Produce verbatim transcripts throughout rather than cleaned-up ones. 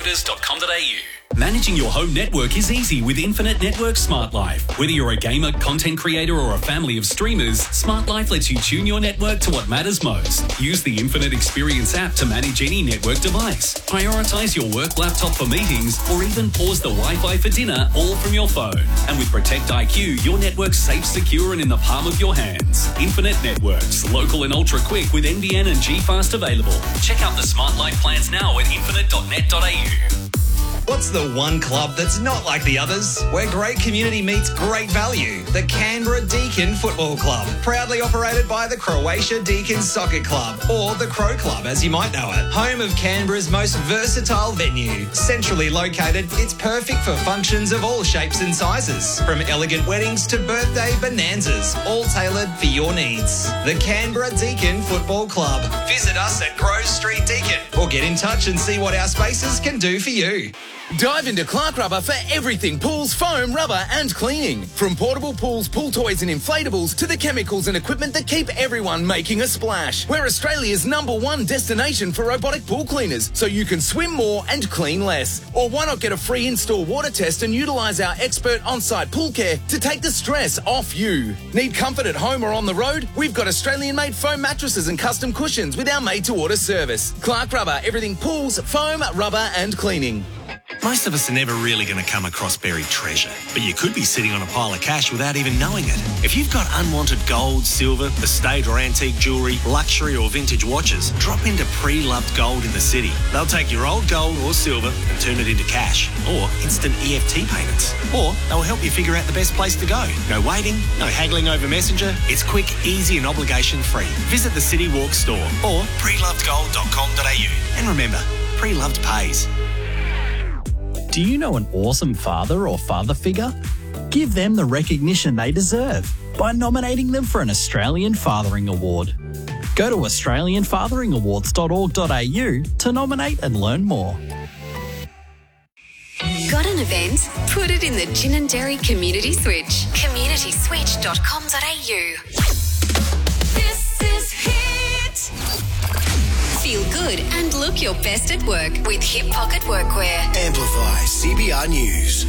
voters dot com dot a u. Managing your home network is easy with Infinite Network Smart Life. Whether you're a gamer, content creator, or a family of streamers, Smart Life lets you tune your network to what matters most. Use the Infinite Experience app to manage any network device. Prioritize your work laptop for meetings, or even pause the Wi-Fi for dinner, all from your phone. And with Protect I Q, your network's safe, secure, and in the palm of your hands. Infinite Networks, local and ultra quick with N B N and G Fast available. Check out the Smart Life plans now at infinite dot net dot a u. What's the one club that's not like the others? Where great community meets great value. The Canberra Deakin Football Club. Proudly operated by the Croatia Deakin Soccer Club, or the Crow Club as you might know it. Home of Canberra's most versatile venue. Centrally located, it's perfect for functions of all shapes and sizes. From elegant weddings to birthday bonanzas, all tailored for your needs. The Canberra Deakin Football Club. Visit us at Grove Street Deakin, or get in touch and see what our spaces can do for you. Dive into Clark Rubber for everything pools, foam, rubber and cleaning. From portable pools, pool toys and inflatables to the chemicals and equipment that keep everyone making a splash. We're Australia's number one destination for robotic pool cleaners, so you can swim more and clean less. Or why not get a free in-store water test and utilise our expert on-site pool care to take the stress off you. Need comfort at home or on the road? We've got Australian-made foam mattresses and custom cushions with our made-to-order service. Clark Rubber, everything pools, foam, rubber and cleaning. Most of us are never really going to come across buried treasure, but you could be sitting on a pile of cash without even knowing it. If you've got unwanted gold, silver, estate or antique jewellery, luxury or vintage watches, drop into Pre-Loved Gold in the city. They'll take your old gold or silver and turn it into cash, or instant E F T payments. Or they'll help you figure out the best place to go. No waiting, no haggling over Messenger. It's quick, easy and obligation-free. Visit the City Walk store or pre loved gold dot com dot a u. And remember, Pre-Loved pays. Do you know an awesome father or father figure? Give them the recognition they deserve by nominating them for an Australian Fathering Award. Go to australian fathering awards dot org dot a u to nominate and learn more. Got an event? Put it in the Gin and Dairy Community Switch. community switch dot com dot a u. This is Hit. Feel good and look your best at work with Hip Pocket Workwear. Amplify C B R News.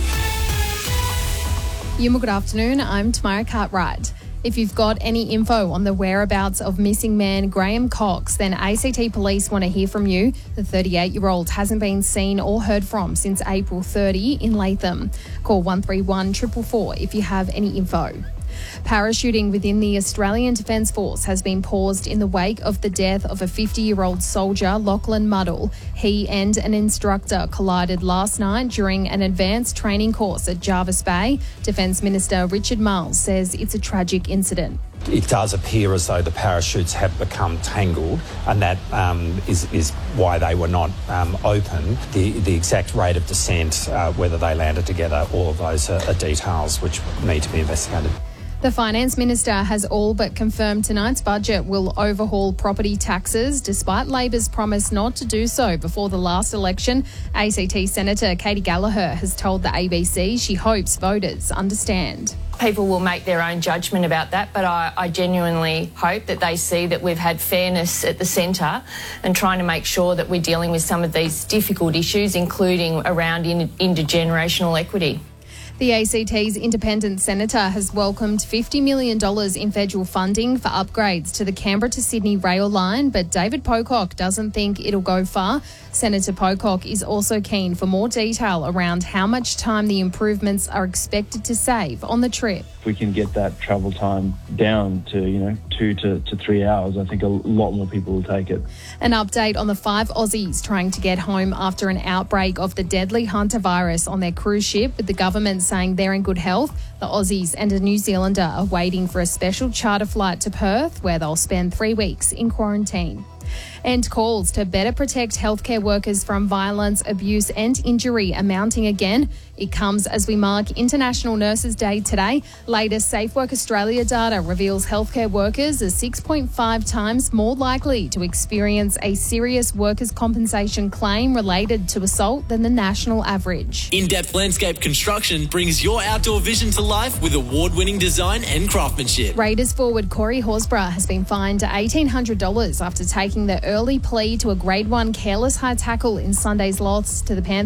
Yuma, good afternoon. I'm Tamara Cartwright. If you've got any info on the whereabouts of missing man Graham Cox, then A C T Police want to hear from you. The thirty-eight-year-old hasn't been seen or heard from since April thirtieth in Latham. Call one three one, four four four if you have any info. Parachuting within the Australian Defence Force has been paused in the wake of the death of a fifty-year-old soldier, Lachlan Muddle. He and an instructor collided last night during an advanced training course at Jarvis Bay. Defence Minister Richard Marles says it's a tragic incident. It does appear as though the parachutes have become tangled, and that um, is, is why they were not um, open. The, the exact rate of descent, uh, whether they landed together, all of those are, are details which need to be investigated. The Finance Minister has all but confirmed tonight's budget will overhaul property taxes, despite Labor's promise not to do so before the last election. A C T Senator Katie Gallagher has told the A B C she hopes voters understand. People will make their own judgment about that, but I, I genuinely hope that they see that we've had fairness at the centre and trying to make sure that we're dealing with some of these difficult issues, including around in, intergenerational equity. The A C T's independent senator has welcomed fifty million dollars in federal funding for upgrades to the Canberra to Sydney rail line, but David Pocock doesn't think it'll go far. Senator Pocock is also keen for more detail around how much time the improvements are expected to save on the trip. If we can get that travel time down to, you know, two to, to three hours, I think a lot more people will take it. An update on the five Aussies trying to get home after an outbreak of the deadly Hunter virus on their cruise ship, with the government saying they're in good health. The Aussies and a New Zealander are waiting for a special charter flight to Perth, where they'll spend three weeks in quarantine. And calls to better protect healthcare workers from violence, abuse and injury are mounting again. It comes as we mark International Nurses Day today. Latest Safe Work Australia data reveals healthcare workers are six point five times more likely to experience a serious workers' compensation claim related to assault than the national average. In-Depth Landscape Construction brings your outdoor vision to life with award-winning design and craftsmanship. Raiders forward Corey Horsburgh has been fined eighteen hundred dollars after taking the early plea to a Grade one careless high tackle in Sunday's loss to the Panthers.